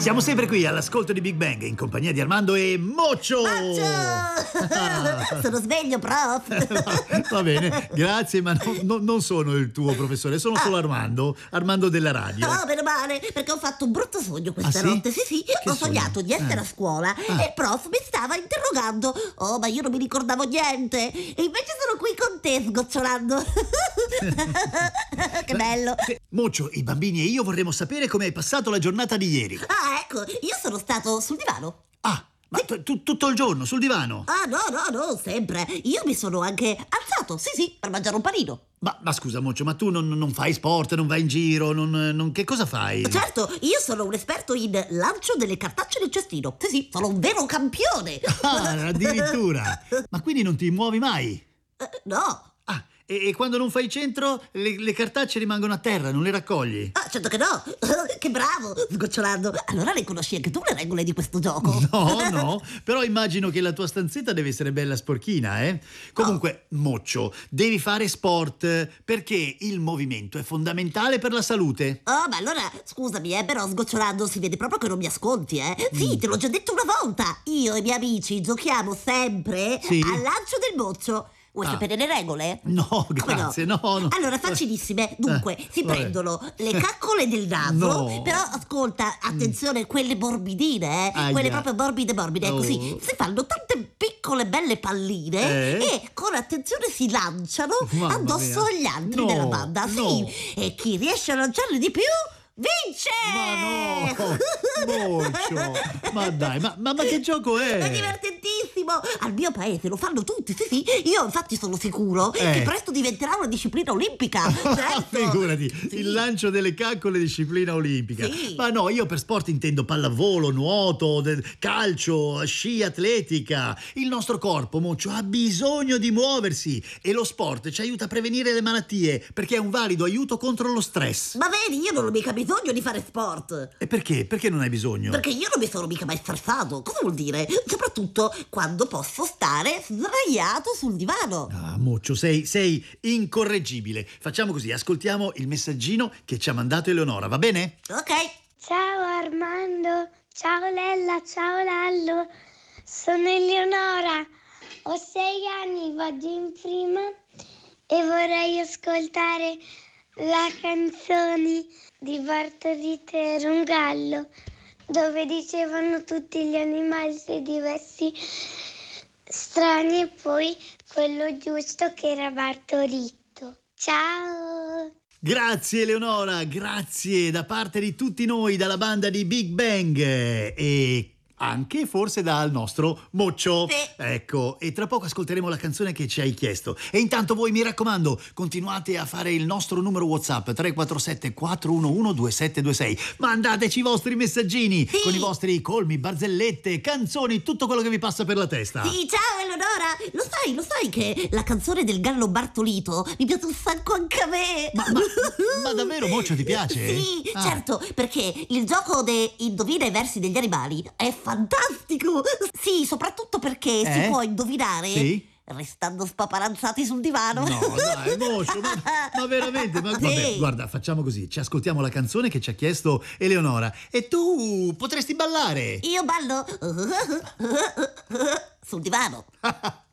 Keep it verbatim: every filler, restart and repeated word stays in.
Siamo sempre qui all'ascolto di Big Bang in compagnia di Armando e Moccio. Moccio! Sono sveglio, prof. Va, va bene, grazie, ma no, no, non sono il tuo professore, sono solo Armando, Armando della radio. Oh, meno male, perché ho fatto un brutto sogno questa Ah, sì? notte. Sì, sì, Che ho sogno? sognato di essere Ah. a scuola Ah. e il prof mi stava interrogando. Oh, ma io non mi ricordavo niente. E invece sono qui con te, sgocciolando. Che bello. Che- Moccio, i bambini e io vorremmo sapere come hai passato la giornata di ieri. Ah, ecco, io sono stato sul divano. Ah, ma tu, tu- tutto il giorno sul divano? Ah, no, no, no, sempre. Io mi sono anche alzato, sì, sì, per mangiare un panino. Ma, ma scusa, Moccio, ma tu non, non fai sport, non vai in giro, non, non- che cosa fai? Certo, io sono un esperto in lancio delle cartacce nel cestino. Sì, sì, sono un vero campione. Ah, addirittura! Ma quindi non ti muovi mai? Eh, no. Ah, e, e quando non fai centro le, le cartacce rimangono a terra, non le raccogli? Ah, certo che no. Che bravo, sgocciolando. Allora le conosci anche tu le regole di questo gioco? No, no, però immagino che la tua stanzetta deve essere bella sporchina, eh? Comunque, Moccio, devi fare sport perché il movimento è fondamentale per la salute. Oh, ma allora, scusami, eh, però sgocciolando si vede proprio che non mi ascolti, eh? Sì, te l'ho già detto una volta. Io e i miei amici giochiamo sempre Sì? al lancio del moccio. Vuoi Ah. sapere le regole? No, Come grazie, no, no. Allora, facilissime. Dunque, Eh, si vabbè. prendono le caccole del naso, No. però ascolta, attenzione, quelle morbidine, eh? Aia. Quelle proprio morbide, morbide, Oh. così. Si fanno tante piccole belle palline Eh? e con attenzione si lanciano Mamma addosso mia. agli altri No, della banda. Sì, no. e chi riesce a lanciarli di più vince! Ma no, Moccio, ma dai, ma, ma, ma che gioco è? È divertentissimo! Al mio paese lo fanno tutti, sì, sì. Io infatti sono sicuro Eh. che presto diventerà una disciplina olimpica. Certo. Figurati, Sì. il lancio delle caccole disciplina olimpica. Sì. Ma no, io per sport intendo pallavolo, nuoto, de- calcio, sci atletica. Il nostro corpo, Moccio, ha bisogno di muoversi e lo sport ci aiuta a prevenire le malattie perché è un valido aiuto contro lo stress. Ma vedi, io non ho mica bisogno di fare sport. E perché? Perché non hai bisogno? Perché io non mi sono mica mai stressato. Cosa vuol dire? Soprattutto quando posso stare sdraiato sul divano. Ah, Moccio, sei, sei incorreggibile. Facciamo così, ascoltiamo il messaggino che ci ha mandato Eleonora, va bene? Ok. Ciao Armando, ciao Lella, ciao Lallo, sono Eleonora, ho sei anni, vado in prima e vorrei ascoltare la canzone di Bartolito era un gallo, dove dicevano tutti gli animali se diversi strani e poi quello giusto che era Bartolito. Ciao! Grazie Eleonora, grazie da parte di tutti noi, dalla banda di Big Bang e anche forse dal nostro Moccio. Sì. Ecco, e tra poco ascolteremo la canzone che ci hai chiesto. E intanto voi, mi raccomando, continuate a fare il nostro numero WhatsApp tre quattro sette quattro uno uno due sette due sei. Mandateci i vostri messaggini Sì. con i vostri colmi, barzellette, canzoni, tutto quello che vi passa per la testa. Sì, ciao Eleonora! Lo sai, lo sai che la canzone del gallo Bartolito mi piace un sacco anche a me! Ma, ma, ma davvero, Moccio, ti piace? Sì, Ah. certo, perché il gioco de Indovina i versi degli animali è fantastico! Sì, soprattutto perché Eh? si può indovinare Sì? restando spaparanzati sul divano. No, dai, Moccio, ma, ma veramente? Ma, Sì. vabbè, guarda, facciamo così, ci ascoltiamo la canzone che ci ha chiesto Eleonora e tu potresti ballare. Io ballo sul divano.